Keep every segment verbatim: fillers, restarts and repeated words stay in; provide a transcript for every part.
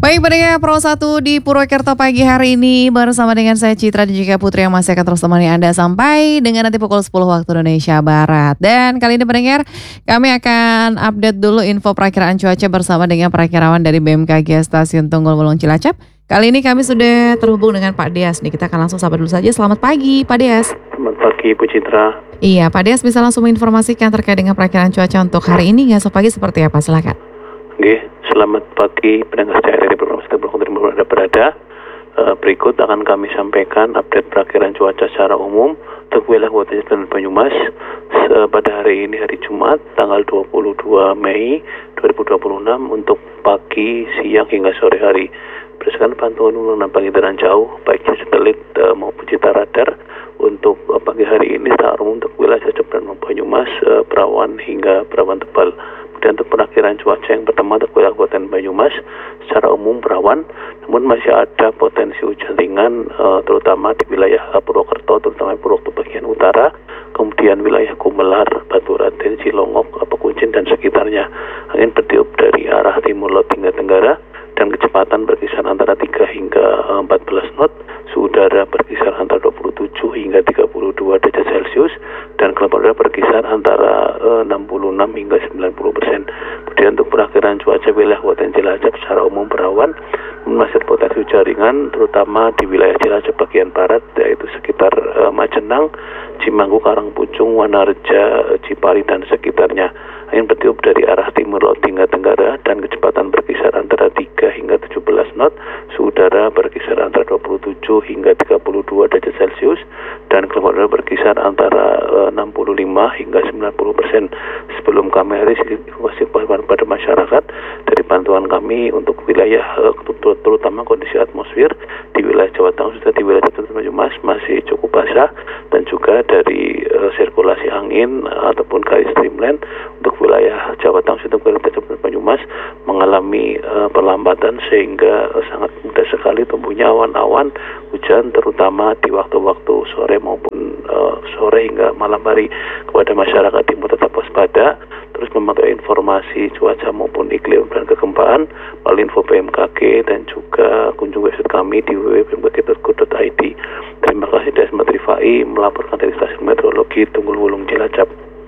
Baik, pendengar Pro satu di Purwokerto pagi hari ini bersama dengan saya Citra dan juga Putri yang masih akan terus temani Anda sampai dengan nanti pukul sepuluh waktu Indonesia Barat. Dan kali ini pendengar, kami akan update dulu info perakiraan cuaca bersama dengan perakirawan dari B M K G Stasiun Tunggul Wulung Cilacap. Kali ini kami sudah terhubung dengan Pak Dias nih, kita akan langsung sapa dulu saja. Selamat pagi Pak Dias. Selamat pagi Bu Citra. Iya, Pak Dias bisa langsung menginformasikan terkait dengan perakiraan cuaca untuk hari ini nggak? Pagi seperti apa? Silakan. Oke, selamat pagi pendengar saya dari program Stasiun Tunggul Wulung berada. Uh, berikut akan kami sampaikan update perakiraan cuaca secara umum untuk wilayah Kabupaten dan Banyumas pada hari ini, hari Jumat tanggal dua puluh dua Mei dua ribu dua puluh enam untuk pagi, siang hingga sore hari. Berdasarkan pantauan uluran penghitungan jauh baik satelit uh, maupun cita radar untuk uh, pagi hari ini secara umum untuk wilayah Cilacap dan Banyumas uh, berawan hingga berawan tebal. Dan untuk perakiraan cuaca yang pertama untuk wilayah Kabupaten Banyumas secara umum berawan, namun masih ada potensi hujan ringan uh, terutama di wilayah Purwokerto, terutama Purwokerto bagian utara, kemudian wilayah Gumelar, Batu Raden, Cilongok, Pekuncin dan sekitarnya. Angin bertiup dari arah timur laut hingga tenggara dan kecepatan berkisar antara tiga hingga empat belas knot, suhu udara berkisar antara dua puluh tujuh hingga tiga puluh dua derajat Celcius, dan gelombang udara berkisar antara uh, enam puluh enam hingga sembilan puluh persen. Kemudian untuk perakiraan cuaca wilayah Kabupaten Cilacap secara umum berawan, masih potensi hujan ringan terutama di wilayah Cilacap bagian barat, yaitu sekitar uh, Majenang, Cimanggu, Karangpucung, Wanareja, Cipari dan sekitarnya. Angin bertiup dari arah timur laut hingga tenggara dan kecepatan berkisar antara tiga hingga tujuh belas knot, suhu udara berkisar antara dua puluh tujuh hingga tiga puluh dua derajat Celcius, dan gelombang udara berkisar antara uh, enam puluh lima hingga sembilan puluh persen. Sebelum kami hari informasi pada masyarakat dari bantuan kami untuk wilayah uh, terutama kondisi atmosfer di wilayah Jawa Tengah, sudah di wilayah Banyumas masih cukup basah, dan juga dari uh, sirkulasi angin uh, ataupun garis streamline untuk wilayah Jawa Tengah untuk wilayah Banyumas mengalami uh, perlambatan sehingga uh, sangat mudah sekali tumbuhnya awan-awan hujan terutama di waktu-waktu sore maupun uh, sore hingga malam hari. Kepada masyarakat timur tetap waspada, terus memantau informasi cuaca maupun iklim dan kegempaan melalui info B M K G dan juga kunjung website kami di w w w titik b m k g titik go titik i d. Terima kasih dari Menteri F A I melaporkan dari Stasiun Meteorologi Tunggul Wulung Cilacap.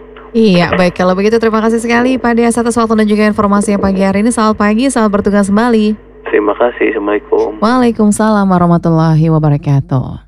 Iya, baik, kalau begitu terima kasih sekali Pak Dias atas waktu dan juga informasi yang pagi hari ini. Selamat pagi, selamat bertugas kembali. Terima kasih, Assalamualaikum. Waalaikumsalam warahmatullahi wabarakatuh.